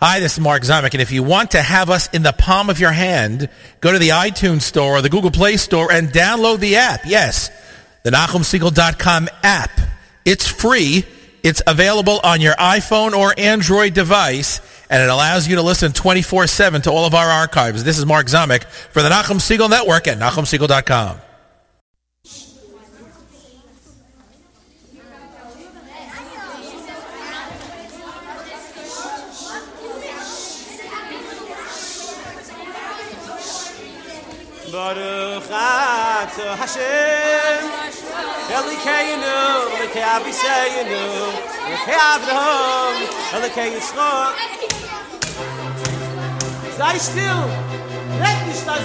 Hi, this is Mark Zamek, and if you want to have us in the palm of your hand, go to the iTunes Store or the Google Play Store and download the app. Yes, the NachumSegal.com app. It's free. It's available on your iPhone or Android device, and it allows you to listen 24/7 to all of our archives. This is Mark Zamek for the Nachum Segal Network at NachumSegal.com. Baruch Atah Hashem Elikeinu, Elikei Aviseinu, Elikei Avraham, Elikei Yitzchak. Sei still, red nicht